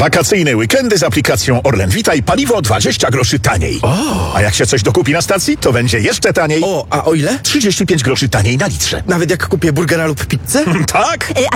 Wakacyjne weekendy z aplikacją Orlen Witaj, paliwo 20 groszy taniej. O! A jak się coś dokupi na stacji, to będzie jeszcze taniej. O, a o ile? 35 groszy taniej na litrze. Nawet jak kupię burgera lub pizzę? Tak?